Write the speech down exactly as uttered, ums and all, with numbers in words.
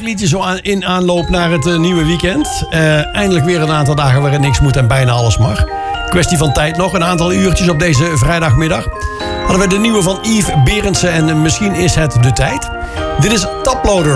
liedje zo aan, in aanloop naar het uh, nieuwe weekend. Uh, eindelijk weer een aantal dagen waarin niks moet en bijna alles mag. Kwestie van tijd nog, een aantal uurtjes op deze vrijdagmiddag. Hadden we de nieuwe van Yves Berendsen en uh, misschien is het de tijd. Dit is Taploader.